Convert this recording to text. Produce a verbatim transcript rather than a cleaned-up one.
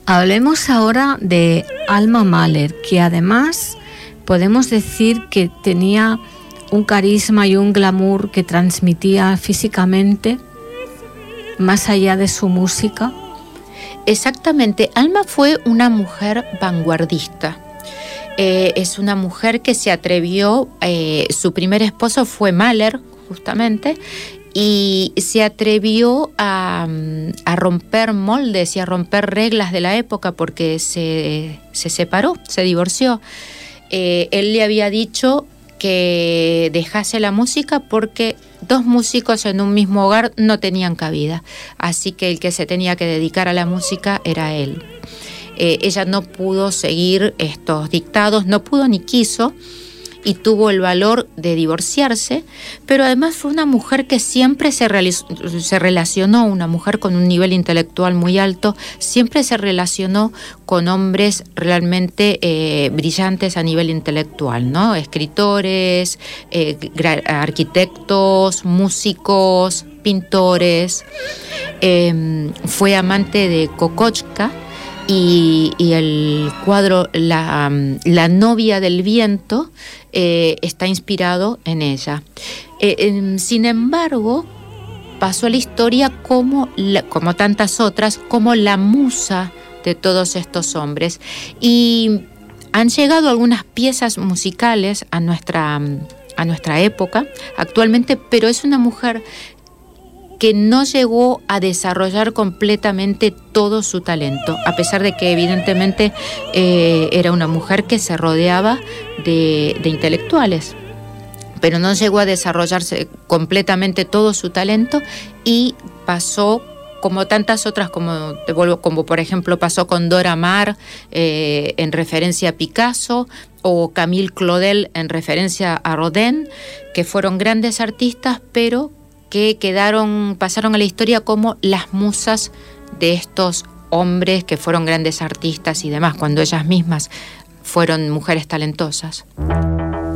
Hablemos ahora de Alma Mahler, que además podemos decir que tenía un carisma y un glamour que transmitía físicamente, más allá de su música. Exactamente, Alma fue una mujer vanguardista. Eh, es una mujer que se atrevió, eh, su primer esposo fue Mahler, justamente, y se atrevió a, a romper moldes y a romper reglas de la época porque se, se separó, se divorció. Eh, él le había dicho que dejase la música porque dos músicos en un mismo hogar no tenían cabida, así que el que se tenía que dedicar a la música era él. Eh, ella no pudo seguir estos dictados, no pudo ni quiso, y tuvo el valor de divorciarse, pero además fue una mujer que siempre se, realizó, se relacionó, una mujer con un nivel intelectual muy alto, siempre se relacionó con hombres realmente eh, brillantes a nivel intelectual, ¿no? Escritores, eh, arquitectos, músicos, pintores. Eh, fue amante de Kokoschka, Y, y el cuadro La, la novia del viento eh, está inspirado en ella. Eh, eh, sin embargo, pasó a la historia como, la, como tantas otras, como la musa de todos estos hombres. Y han llegado algunas piezas musicales a nuestra, a nuestra época actualmente, pero es una mujer que no llegó a desarrollar completamente todo su talento, a pesar de que evidentemente eh, era una mujer que se rodeaba de, de intelectuales, pero no llegó a desarrollarse completamente todo su talento y pasó como tantas otras, como, te vuelvo, como por ejemplo pasó con Dora Maar eh, en referencia a Picasso, o Camille Claudel en referencia a Rodin, que fueron grandes artistas, pero que quedaron, pasaron a la historia como las musas de estos hombres que fueron grandes artistas y demás, cuando ellas mismas fueron mujeres talentosas.